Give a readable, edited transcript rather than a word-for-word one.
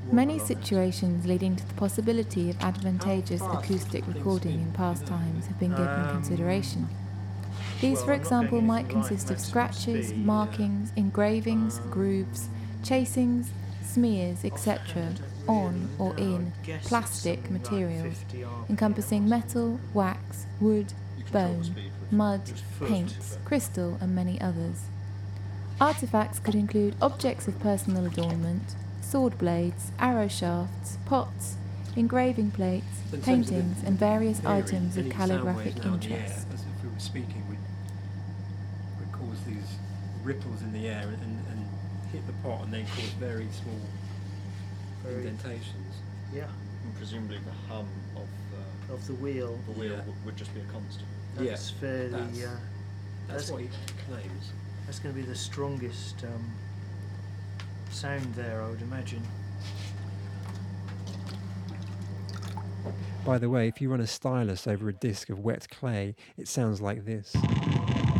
Many situations leading to the possibility of advantageous acoustic recording in past times have been given consideration. These, for example, might consist of scratches, markings, engravings, grooves, chasings, smears, etc., on or in plastic materials, encompassing metal, wax, wood, bone, mud, paints, crystal, and many others. Artifacts could include objects of personal adornment, sword blades, arrow shafts, pots, engraving plates, paintings, and various items of calligraphic interest. As if we were speaking, would cause these ripples in the air and hit the pot and then cause very small indentations. Yeah, And presumably the hum of the wheel. would just be a constant. That's fairly. That's what he claims. That's going to be the strongest sound there, I would imagine. By the way, if you run a stylus over a disc of wet clay, it sounds like this.